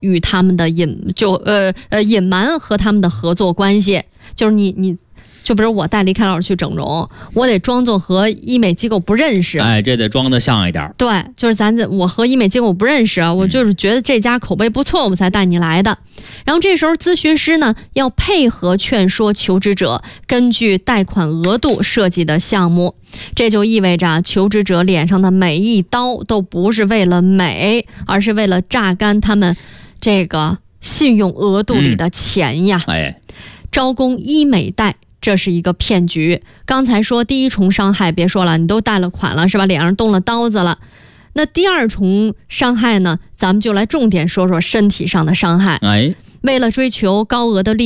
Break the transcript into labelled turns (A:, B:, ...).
A: 与他们的隐瞒和他们的合作关系，就是你就比如我带李凯老师去整容，我得装作和医美机构不认识，
B: 这得装得像一点。
A: 对，就是我和医美机构我不认识，我就是觉得这家口碑不错，我才带你来的。然后这时候咨询师呢要配合劝说求职者根据贷款额度设计的项目，这就意味着求职者脸上的每一刀都不是为了美，而是为了榨干他们这个信用额度里的钱呀。招工医美贷，这是一个骗局。刚才说第一重伤害别说了，你都贷了款了是吧，脸上动了刀子了。那第二重伤害呢，咱们就来重点说说身体上的伤害。为了追求高额的利